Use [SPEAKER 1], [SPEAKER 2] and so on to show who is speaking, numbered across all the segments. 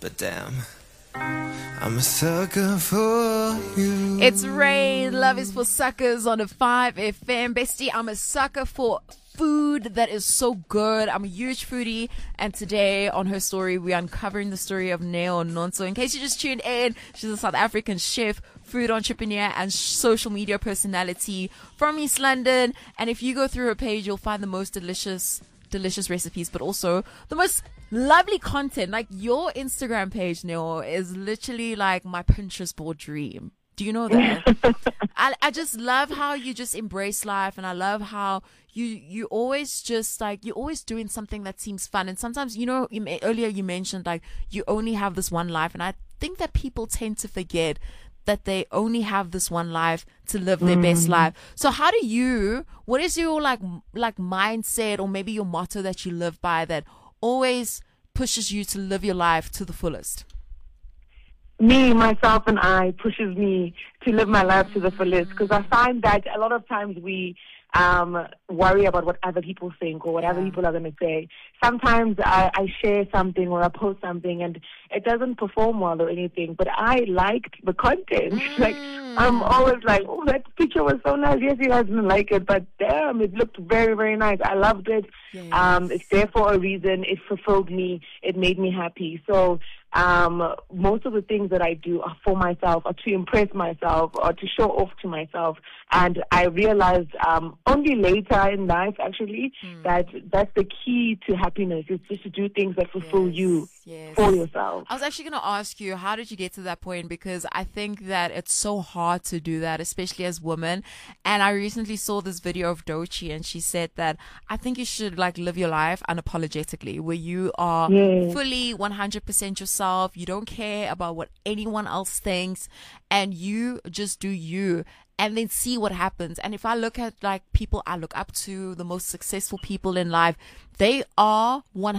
[SPEAKER 1] But damn, I'm a sucker for you.
[SPEAKER 2] It's Rain. Love is for suckers on a 5FM. Bestie, I'm a sucker for food that is so good. I'm a huge foodie, and today on her story we're uncovering the story of Neo Nonso. In case you just tuned in, she's a South African chef, food entrepreneur, and social media personality from East London. And if you go through her page, you'll find the most delicious recipes, but also the most lovely content. Like, your Instagram page, Neo, is literally like my Pinterest board dream. Do you know that? I just love how you just embrace life, and I love how you always just like, you're always doing something that seems fun. And sometimes, you know, earlier you mentioned like you only have this one life, and I think that people tend to forget that they only have this one life to live their best life. So what is your like mindset, or maybe your motto that you live by that always pushes you to live your life to the fullest?
[SPEAKER 3] Me, myself, and I pushes me to live my life to the fullest, because I find that a lot of times we worry about what other people think or what other people are going to say. Sometimes I share something or I post something and it doesn't perform well or anything, but I liked the content. Like, I'm always like, oh, that picture was so nice. Yes, you guys didn't like it, but damn, it looked very, very nice. I loved it.
[SPEAKER 2] Yes.
[SPEAKER 3] It's there for a reason. It fulfilled me. It made me happy. So most of the things that I do are for myself, or to impress myself, or to show off to myself. And I realized only later in life, actually, that that's the key to happiness, is just to do things that fulfill you for yourself.
[SPEAKER 2] I was actually going to ask you, how did you get to that point? Because I think that it's so hard to do that, especially as women. And I recently saw this video of Doechii, and she said that I think you should like live your life unapologetically, where you are fully 100% yourself. You don't care about what anyone else thinks, and you just do you, and then see what happens. And if I look at like people I look up to, the most successful people in life, they are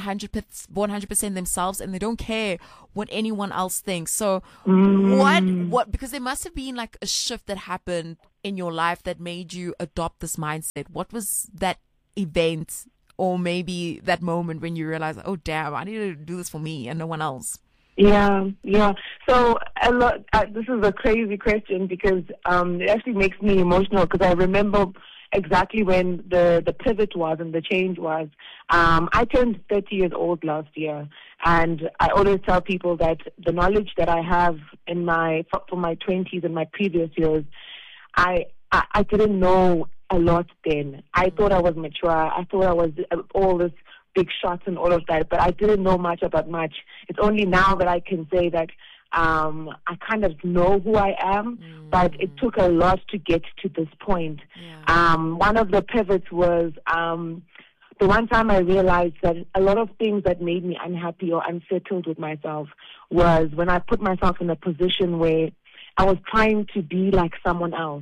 [SPEAKER 2] 100% themselves, and they don't care what anyone else thinks. So what, because there must have been like a shift that happened in your life that made you adopt this mindset. What was that event, or maybe that moment when you realized, oh damn, I need to do this for me and no one else?
[SPEAKER 3] Yeah. So this is a crazy question, because it actually makes me emotional, because I remember exactly when the pivot was and the change was. I turned 30 years old last year, and I always tell people that the knowledge that I have from my 20s and my previous years, I didn't know a lot then. I thought I was mature. I thought I was all this big shots and all of that, but I didn't know much about much. It's only now that I can say that I kind of know who I am, but it took a lot to get to this point. One of the pivots was the one time I realized that a lot of things that made me unhappy or unsettled with myself was when I put myself in a position where I was trying to be like someone else,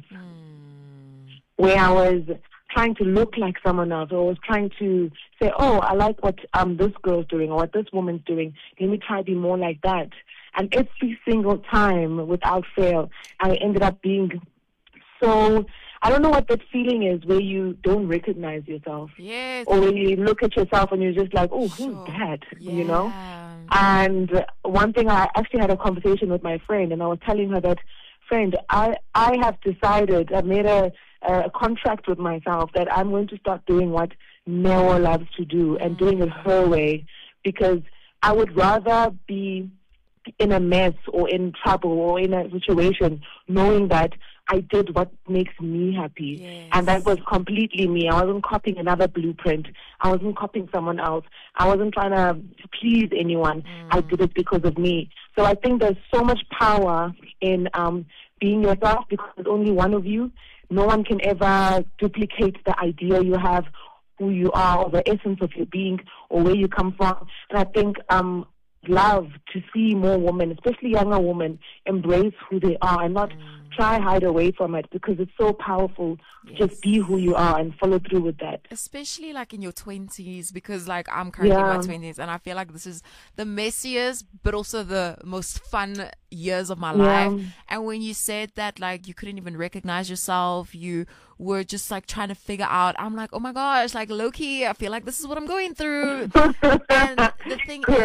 [SPEAKER 3] where I was trying to look like someone else, or was trying to say, oh, I like what this girl's doing, or what this woman's doing. Let me try to be more like that. And every single time, without fail, I ended up being so, I don't know what that feeling is, where you don't recognize yourself.
[SPEAKER 2] Yes.
[SPEAKER 3] Or when you look at yourself and you're just like, oh, who's that? You know? And one thing, I actually had a conversation with my friend, and I was telling her that, friend, I have decided, I've made a contract with myself that I'm going to start doing what Neo loves to do, and doing it her way, because I would rather be in a mess or in trouble or in a situation knowing that I did what makes me happy.
[SPEAKER 2] Yes.
[SPEAKER 3] And that was completely me. I wasn't copying another blueprint. I wasn't copying someone else. I wasn't trying to please anyone. I did it because of me. So I think there's so much power in being yourself, because there's only one of you. No one can ever duplicate the idea you have, who you are, or the essence of your being, or where you come from. And I think love to see more women, especially younger women, embrace who they are and not try hide away from it, because it's so powerful to just be who you are and follow through with that.
[SPEAKER 2] Especially like in your 20s, because like I'm currently in my 20s, and I feel like this is the messiest but also the most fun years of my life. And when you said that like you couldn't even recognize yourself, you were just like trying to figure out, I'm like, oh my gosh, like low-key, I feel like this is what I'm going through. And the thing is,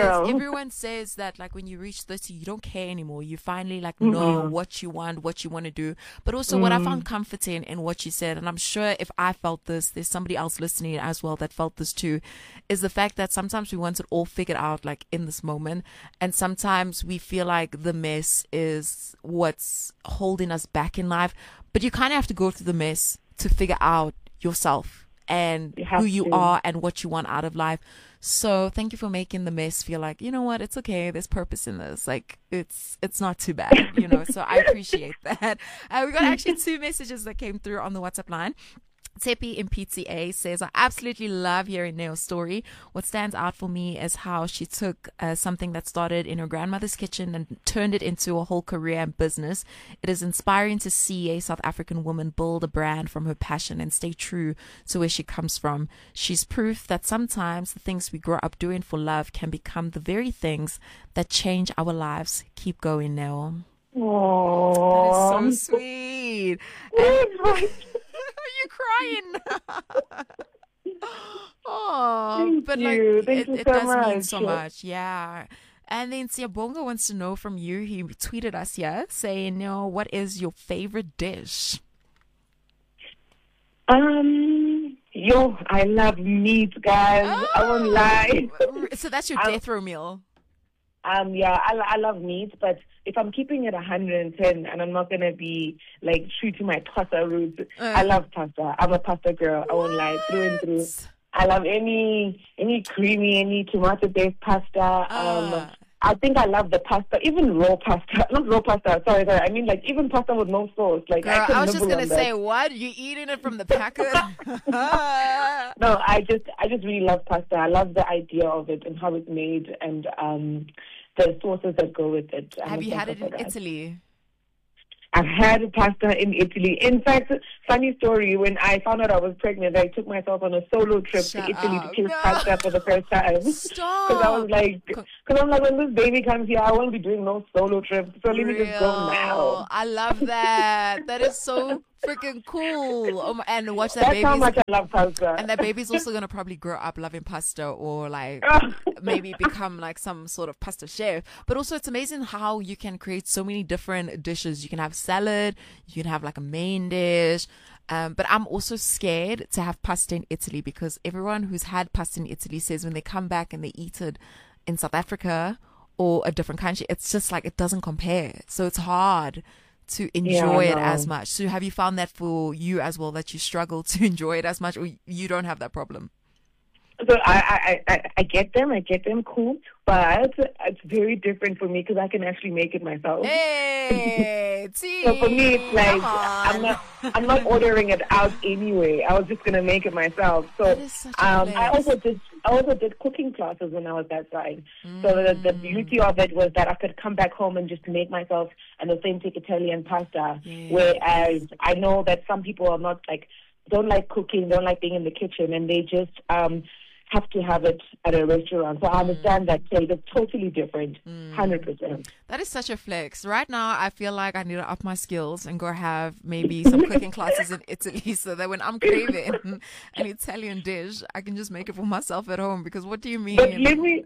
[SPEAKER 3] girl.
[SPEAKER 2] everyone says that like when you reach 30, you don't care anymore. You finally like know what you want to do. But also what I found comforting in what you said, and I'm sure if I felt this, there's somebody else listening as well that felt this too, is the fact that sometimes we want it all figured out like in this moment. And sometimes we feel like the mess is what's holding us back in life. But you kind of have to go through the mess to figure out yourself and who you are and what you want out of life. So thank you for making the mess feel like, you know what, it's okay. There's purpose in this. Like it's not too bad, you know. So I appreciate that. We got actually 2 messages that came through on the WhatsApp line. Tepi in PTA says, I absolutely love hearing Neo's story. What stands out for me is how she took something that started in her grandmother's kitchen and turned it into a whole career and business. It is inspiring to see a South African woman build a brand from her passion and stay true to where she comes from. She's proof that sometimes the things we grow up doing for love can become the very things that change our lives. Keep going, Neo.
[SPEAKER 3] Aww.
[SPEAKER 2] That is so sweet. Are you crying? Oh, but like it
[SPEAKER 3] so
[SPEAKER 2] does
[SPEAKER 3] much.
[SPEAKER 2] mean so much, yeah. And then Siyabonga wants to know from you. He tweeted us here saying, "No, what is your favorite dish?"
[SPEAKER 3] I love meat, guys. I won't lie.
[SPEAKER 2] So that's your death row meal.
[SPEAKER 3] I love meat, but if I'm keeping it 110 and I'm not gonna be like true to my pasta roots, I love pasta. I'm a pasta girl. I won't lie, through and through. I love any creamy, any tomato-based pasta. I think I love the pasta, even raw pasta. Not raw pasta, sorry. I mean, like, even pasta with no sauce. Like,
[SPEAKER 2] girl, I was just going to say, what? You eating it from the packet?
[SPEAKER 3] No, I just really love pasta. I love the idea of it and how it's made and the sauces that go with it.
[SPEAKER 2] Have you had it in Italy?
[SPEAKER 3] I've had pasta in Italy. In fact, funny story, when I found out I was pregnant, I took myself on a solo trip to Italy to taste pasta for the first time.
[SPEAKER 2] Stop!
[SPEAKER 3] Because I was like, when this baby comes here, I won't be doing no solo trips. So let me just go now.
[SPEAKER 2] I love that. That is so freaking cool. And watch that baby.
[SPEAKER 3] That's how much I love pasta.
[SPEAKER 2] And that baby's also going to probably grow up loving pasta or like maybe become like some sort of pasta chef. But also it's amazing how you can create so many different dishes. You can have salad, you can have like a main dish. But I'm also scared to have pasta in Italy because everyone who's had pasta in Italy says when they come back and they eat it in South Africa or a different country, it's just like it doesn't compare. So it's hard to enjoy it as much. So have you found that for you as well, that you struggle to enjoy it as much, or you don't have that problem?
[SPEAKER 3] So I get them, cool, but it's very different for me because I can actually make it myself.
[SPEAKER 2] Hey,
[SPEAKER 3] so for me, it's like I'm not ordering it out anyway. I was just gonna make it myself. So I also did cooking classes when I was that side. So the beauty of it was that I could come back home and just make myself an authentic Italian pasta. Yes. Whereas I know that some people are not like don't like cooking, don't like being in the kitchen, and they just have to have it at a restaurant. So I understand that taste is totally different, 100%.
[SPEAKER 2] That is such a flex. Right now, I feel like I need to up my skills and go have maybe some cooking classes in Italy so that when I'm craving an Italian dish, I can just make it for myself at home. Because what do you mean?
[SPEAKER 3] But let me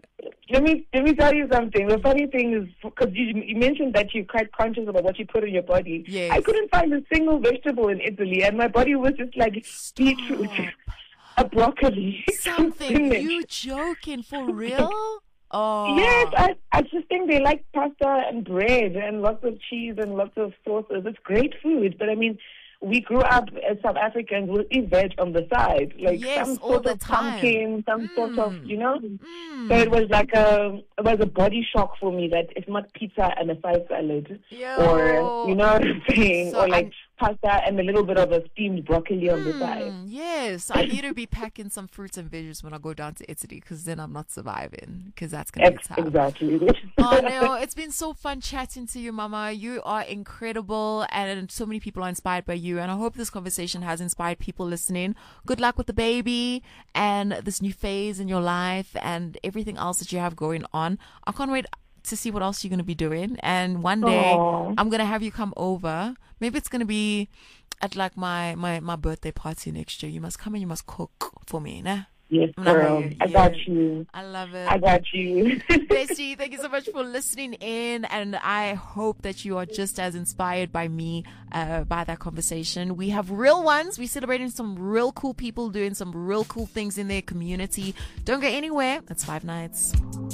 [SPEAKER 3] tell you something. The funny thing is, because you mentioned that you're quite conscious about what you put in your body.
[SPEAKER 2] Yes.
[SPEAKER 3] I couldn't find a single vegetable in Italy, and my body was just like beetroot. A broccoli.
[SPEAKER 2] Something. You joking for real? Oh.
[SPEAKER 3] Yes, I just think they like pasta and bread and lots of cheese and lots of sauces. It's great food, but I mean, we grew up as South Africans with eat veg on the side, like some sort of pumpkin, some sort of, you know. So it was like it was a body shock for me that it's not pizza and a side salad, or you know what I'm saying, so or like pasta and a little bit of a steamed broccoli on the side.
[SPEAKER 2] Yes, I need to be packing some fruits and veggies when I go down to Italy because then I'm not surviving because that's going to be tough.
[SPEAKER 3] Exactly.
[SPEAKER 2] Oh, no, it's been so fun chatting to you, Mama. You are incredible and so many people are inspired by you, and I hope this conversation has inspired people listening. Good luck with the baby and this new phase in your life and everything else that you have going on. I can't wait to see what else you're going to be doing, and one day I'm going to have you come over. Maybe it's going to be at like my birthday party next year. You must come and you must cook for me, nah?
[SPEAKER 3] Yes,
[SPEAKER 2] No,
[SPEAKER 3] girl. I got
[SPEAKER 2] yes.
[SPEAKER 3] you.
[SPEAKER 2] I love it.
[SPEAKER 3] I got you.
[SPEAKER 2] Bestie, thank you so much for listening in, and I hope that you are just as inspired by me, by that conversation. We have real ones. We're celebrating some real cool people doing some real cool things in their community. Don't go anywhere. That's 5 Nights.